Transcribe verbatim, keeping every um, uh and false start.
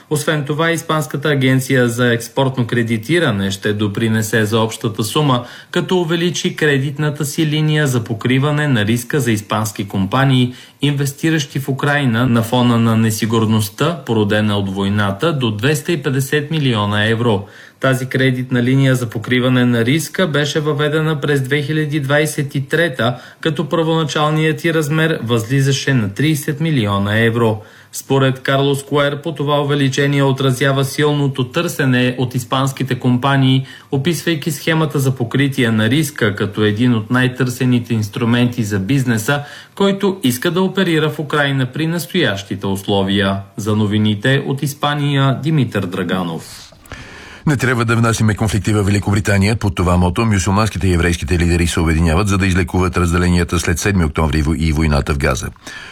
Освен това, Испанската агенция за експортно кредитиране ще допринесе за общата сума, като увеличи кредитната си линия за покриване на риска за испански компании, инвестиращи в Украйна на фона на несигурността, породена от войната, до двеста и петдесет милиона евро. Тази кредитна линия за покриване на риска беше въведена през две хиляди двадесет и трета, като първоначалният й размер възлизаше на тридесет милиона евро. Според Карлос Куер, по това увеличение отразява силното търсене от испанските компании, описвайки схемата за покритие на риска като един от най-търсените инструменти за бизнеса, който иска да оперира в Украйна при настоящите условия. За новините от Испания, Димитър Драганов. Не трябва да внасяме конфликти във Великобритания. Под това мото мюсюлманските и еврейските лидери се обединяват, за да излекуват разделенията след седми октомври и войната в Газа.